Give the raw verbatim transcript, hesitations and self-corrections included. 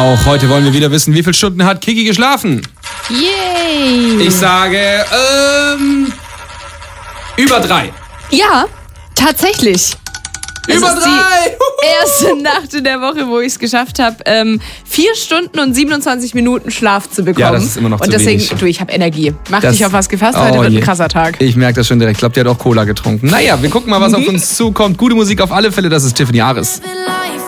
auch heute wollen wir wieder wissen, wie viele Stunden hat Kiki geschlafen? Yay! Ich sage, ähm, über drei. Ja, tatsächlich. Über es ist drei! Die erste Nacht in der Woche, wo ich es geschafft habe, ähm, vier Stunden und siebenundzwanzig Minuten Schlaf zu bekommen. Ja, das ist immer noch und zu deswegen, wenig. Du, ich habe Energie. Mach Das- dich auf was gefasst, Oh heute wird je. ein krasser Tag. Ich merke das schon direkt. Ich glaube, die hat auch Cola getrunken. Naja, wir gucken mal, was auf uns zukommt. Gute Musik auf alle Fälle, das ist Tiffany Aris. Feel like